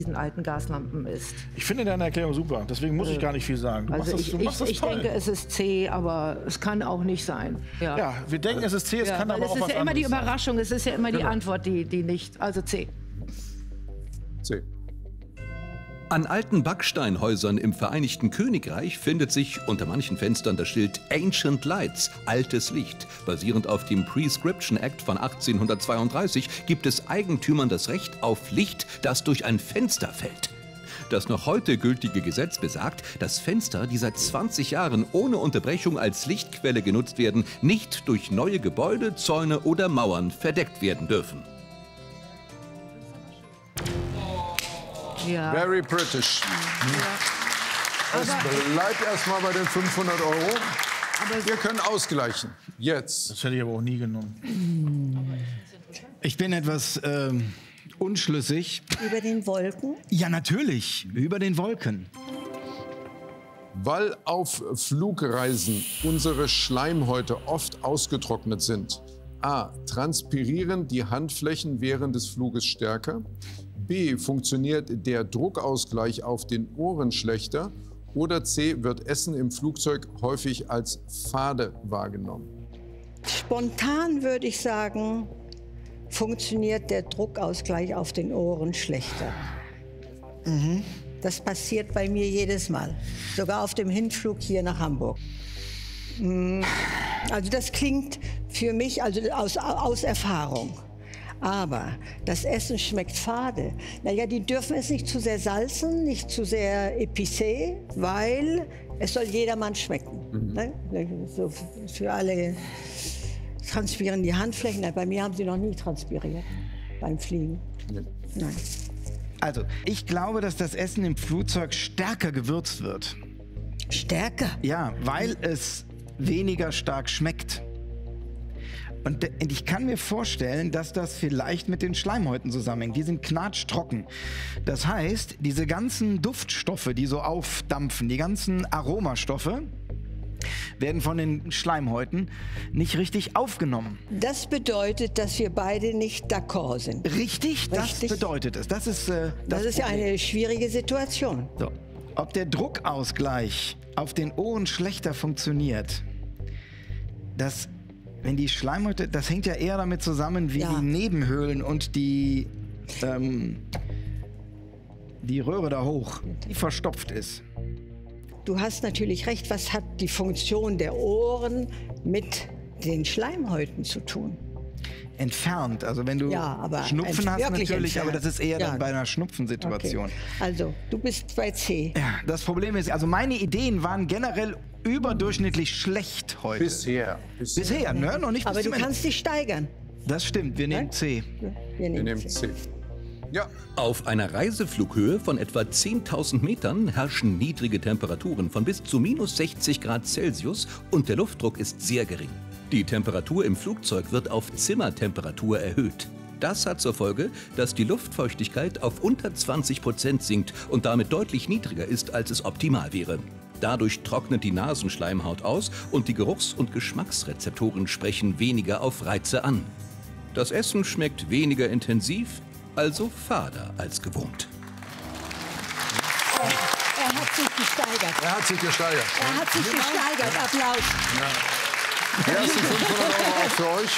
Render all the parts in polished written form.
diesen alten Gaslampen ist. Ich finde deine Erklärung super, deswegen muss ich gar nicht viel sagen. Du Also machst das ich toll. denke, es ist C, aber es kann auch nicht sein. Ja, Ja, wir denken, es ist C, es kann aber auch was anderes sein. Es ist ja immer die Überraschung, es ist ja immer die Genau. Antwort, die nicht, also C. C. An alten Backsteinhäusern im Vereinigten Königreich findet sich unter manchen Fenstern das Schild Ancient Lights, altes Licht. Basierend auf dem Prescription Act von 1832 gibt es Eigentümern das Recht auf Licht, das durch ein Fenster fällt. Das noch heute gültige Gesetz besagt, dass Fenster, die seit 20 Jahren ohne Unterbrechung als Lichtquelle genutzt werden, nicht durch neue Gebäude, Zäune oder Mauern verdeckt werden dürfen. Ja. Very British. Es bleibt erstmal bei den 500 €. Wir können ausgleichen. Jetzt. Das hätte ich aber auch nie genommen. Ich bin etwas unschlüssig. Über den Wolken? Ja, natürlich, über den Wolken. Weil auf Flugreisen unsere Schleimhäute oft ausgetrocknet sind. A. Transpirieren die Handflächen während des Fluges stärker. B. Funktioniert der Druckausgleich auf den Ohren schlechter. Oder C. Wird Essen im Flugzeug häufig als fade wahrgenommen. Spontan würde ich sagen, funktioniert der Druckausgleich auf den Ohren schlechter. Das passiert bei mir jedes Mal. Sogar auf dem Hinflug hier nach Hamburg. Also das klingt für mich also aus Erfahrung. Aber das Essen schmeckt fade. Naja, die dürfen es nicht zu sehr salzen, nicht zu sehr épicé, weil es soll jedermann schmecken. Ne? So für alle transpirieren die Handflächen. Bei mir haben sie noch nie transpiriert beim Fliegen. Nee. Nein. Also, ich glaube, dass das Essen im Flugzeug stärker gewürzt wird. Stärker? Ja, weil es weniger stark schmeckt. Und ich kann mir vorstellen, dass das vielleicht mit den Schleimhäuten zusammenhängt. Die sind knatschtrocken. Das heißt, diese ganzen Duftstoffe, die so aufdampfen, die ganzen Aromastoffe, werden von den Schleimhäuten nicht richtig aufgenommen. Das bedeutet, dass wir beide nicht d'accord sind. Richtig? Das Richtig. bedeutet es. Das ist Das ist ja Problem. eine schwierige Situation. So. Ob der Druckausgleich auf den Ohren schlechter funktioniert, wenn die Schleimhäute, das hängt ja eher damit zusammen, wie die Nebenhöhlen und die Röhre da hoch, die verstopft ist. Du hast natürlich recht, was hat die Funktion der Ohren mit den Schleimhäuten zu tun? Entfernt, also wenn du aber Schnupfen hast wirklich natürlich, entfernt. aber das ist eher dann bei einer Schnupfensituation. Okay. Also, du bist bei C. Ja, das Problem ist, also meine Ideen waren generell überdurchschnittlich schlecht heute. Bisher. Bisher, ne? Noch nicht bis Aber du zum Ende. kannst dich steigern. Das stimmt, wir nehmen C. Wir Wir nehmen C. Ja. Auf einer Reiseflughöhe von etwa 10.000 Metern herrschen niedrige Temperaturen von bis zu minus 60 Grad Celsius und der Luftdruck ist sehr gering. Die Temperatur im Flugzeug wird auf Zimmertemperatur erhöht. Das hat zur Folge, dass die Luftfeuchtigkeit auf unter 20% sinkt und damit deutlich niedriger ist, als es optimal wäre. Dadurch trocknet die Nasenschleimhaut aus und die Geruchs- und Geschmacksrezeptoren sprechen weniger auf Reize an. Das Essen schmeckt weniger intensiv, also fader als gewohnt. Er hat sich gesteigert. Er hat sich gesteigert. Er hat sich gesteigert. Applaus. Erste 500 € auch für euch.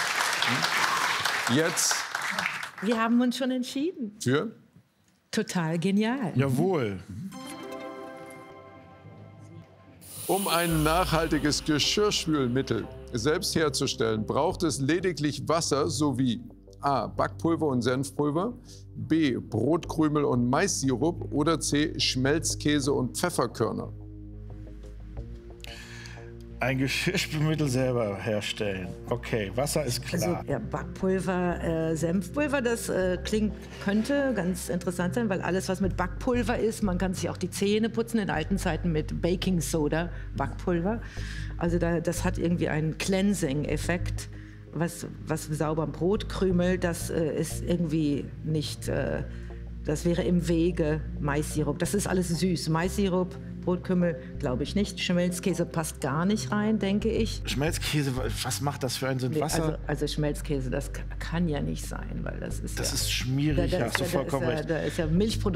Jetzt Wir haben uns schon entschieden. für Total genial. Jawohl. Um ein nachhaltiges Geschirrspülmittel selbst herzustellen, braucht es lediglich Wasser sowie A. Backpulver und Senfpulver, B. Brotkrümel und Mais-Sirup oder C. Schmelzkäse und Pfefferkörner. Ein Geschirrspülmittel selber herstellen. Okay, Wasser ist klar. Also ja, Backpulver, Senfpulver, das könnte ganz interessant sein, weil alles, was mit Backpulver ist, man kann sich auch die Zähne putzen in alten Zeiten mit Baking Soda, Backpulver. Also das hat irgendwie einen Cleansing-Effekt, was sauberen Brotkrümel, das ist irgendwie nicht, das wäre im Wege Mais-Sirup. Das ist alles süß. Mais-Sirup, Brotkümmel glaube ich nicht. Schmelzkäse passt gar nicht rein, denke ich. Schmelzkäse, was macht das für einen Sinn? Wasser? Also Schmelzkäse, das kann ja nicht sein, weil das ist Das ist schmierig, hast du vollkommen recht. Da ist ja Milchprodukt.